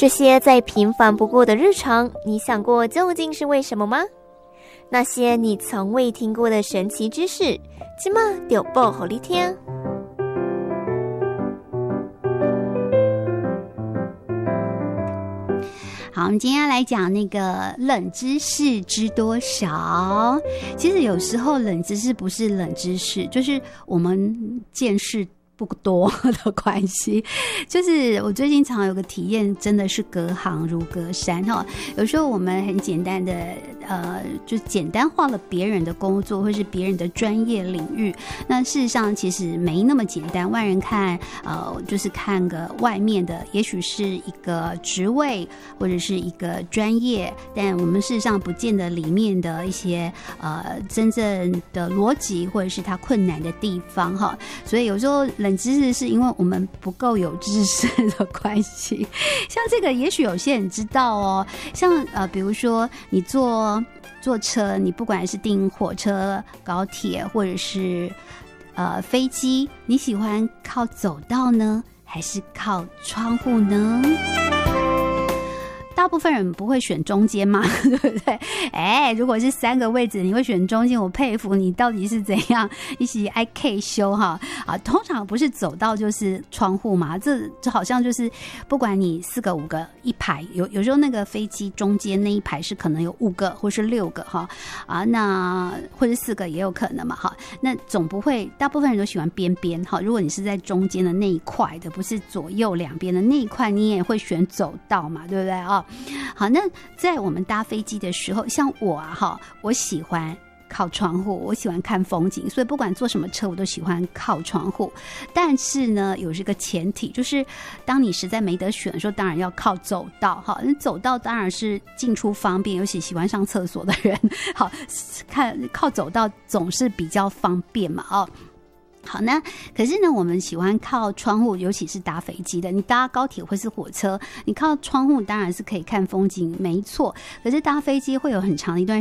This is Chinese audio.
这些再平凡不过的日常，你想过究竟是为什么吗？那些你从未听过的神奇知识，今晚就报给你听。 好，我们今天要来讲那个冷知识知多少。其实有时候冷知识不是冷知识，就是我们见识不多的关系。就是我最近常有个体验，真的是隔行如隔山哈。有时候我们很简单的就简单化了别人的工作或是别人的专业领域，那事实上其实没那么简单。外人看就是看个外面的，也许是一个职位或者是一个专业，但我们事实上不见得里面的一些真正的逻辑或者是它困难的地方哈。所以有时候冷知识是因为我们不够有知识的关系。像这个也许有些人知道哦，像比如说你坐车，你不管是订火车、高铁或者是飞机，你喜欢靠走道呢，还是靠窗户呢？大部分人不会选中间嘛，对不对？如果是3个位置，你会选中间，我佩服你到底是怎样一起 IK 修哈啊！通常不是走道就是窗户嘛，这好像就是不管你4个5个一排，有时候那个飞机中间那一排是可能有5个或是6个哈啊，那或者4个也有可能嘛哈。那总不会，大部分人都喜欢边边哈。如果你是在中间的那一块的，不是左右两边的那一块，你也会选走道嘛，对不对啊？好，那在我们搭飞机的时候，像我我喜欢靠窗户，我喜欢看风景，所以不管坐什么车我都喜欢靠窗户。但是呢，有这个前提，就是当你实在没得选的时候，当然要靠走道哈。那走道当然是进出方便，尤其喜欢上厕所的人，好看靠走道总是比较方便嘛哦。好，那可是呢，我们喜欢靠窗户，尤其是搭飞机的。你搭高铁或是火车，你靠窗户当然是可以看风景，没错。可是搭飞机会有很长的一段